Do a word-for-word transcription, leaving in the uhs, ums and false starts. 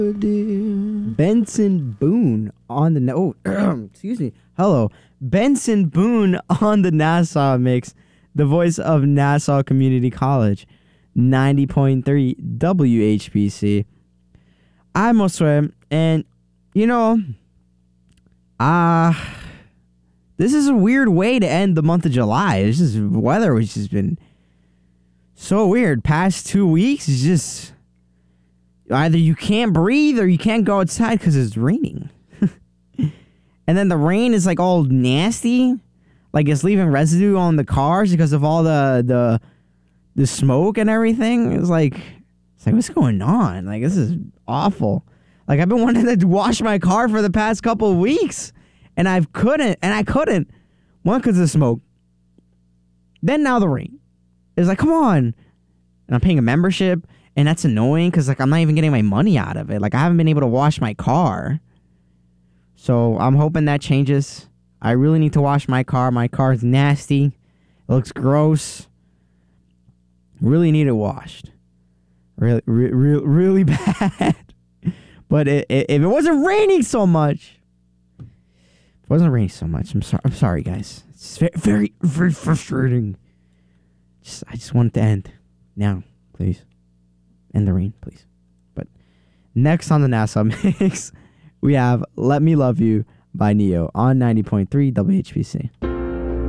Benson Boone on the oh excuse me hello Benson Boone on the Nassau mix, the voice of Nassau Community College, ninety point three W H B C. I'm Oswem, and you know, ah, uh, this is a weird way to end the month of July. This is weather, which has been so weird. Past two weeks is just either you can't breathe or you can't go outside because it's raining. And then the rain is like all nasty, like it's leaving residue on the cars because of all the the the smoke and everything. It's like it's like what's going on? Like this is awful. Like I've been wanting to wash my car for the past couple of weeks, and I couldn't, and I couldn't. One, because of the smoke. Then now the rain. It's like, come on. And I'm paying a membership, and that's annoying because like I'm not even getting my money out of it. Like I haven't been able to wash my car. So I'm hoping that changes. I really need to wash my car. My car is nasty. It looks gross. Really need it washed. Really, re- re- really bad. But it, it, if it wasn't raining so much, if it wasn't raining so much, I'm sorry. I'm sorry, guys. It's very, very, very frustrating. Just, I just want it to end now, please. End the rain, please. But next on the Nassau mix, we have "Let Me Love You" by Neo on ninety point three W H B C.